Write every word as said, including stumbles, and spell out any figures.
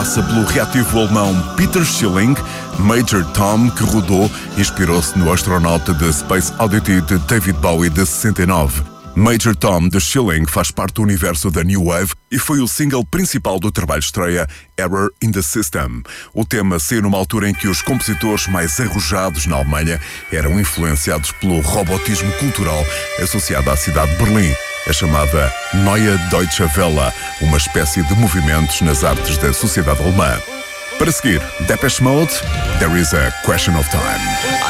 passa pelo reativo alemão Peter Schilling. Major Tom, que rodou, inspirou-se no astronauta de Space Oddity de David Bowie de sessenta e nove. Major Tom de Schilling faz parte do universo da New Wave e foi o single principal do trabalho estreia Error in the System. O tema saiu numa altura em que os compositores mais arrojados na Alemanha eram influenciados pelo robotismo cultural associado à cidade de Berlim, a chamada Neue Deutsche Welle, uma espécie de movimentos nas artes da sociedade alemã. Para seguir, Depeche Mode, There is a Question of Time.